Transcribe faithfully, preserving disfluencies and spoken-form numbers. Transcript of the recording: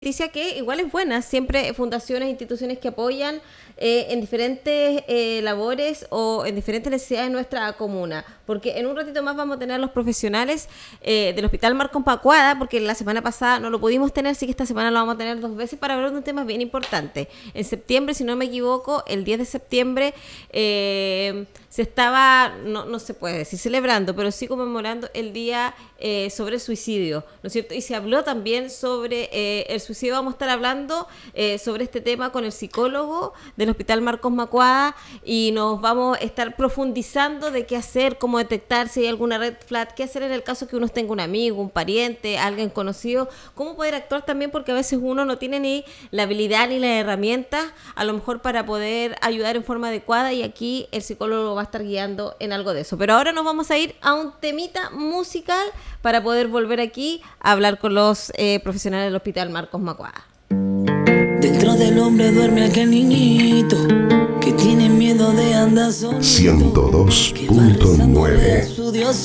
noticia que igual es buena, siempre fundaciones, instituciones que apoyan eh, en diferentes eh, labores o en diferentes necesidades de nuestra comuna, porque en un ratito más vamos a tener a los profesionales eh, del Hospital Marcos Macuada, porque la semana pasada no lo pudimos tener, así que esta semana lo vamos a tener dos veces para hablar de un tema bien importante. En septiembre, si no me equivoco, el diez de septiembre eh, se estaba, no, no se puede decir celebrando, pero sí conmemorando el día eh, sobre el suicidio, ¿no es cierto? Y se habló también sobre eh, el suicidio. Vamos a estar hablando eh, sobre este tema con el psicólogo del Hospital Marcos Macuada y nos vamos a estar profundizando de qué hacer, cómo detectar si hay alguna red flag, qué hacer en el caso que uno tenga un amigo, un pariente, alguien conocido, cómo poder actuar también, porque a veces uno no tiene ni la habilidad ni las herramientas a lo mejor para poder ayudar en forma adecuada, y aquí el psicólogo va a estar guiando en algo de eso. Pero ahora nos vamos a ir a un temita musical para poder volver aquí a hablar con los eh, profesionales del Hospital Marcos Macuada. Dentro del hombre duerme aquel niñito que tiene miedo de andar solito, ciento dos punto nueve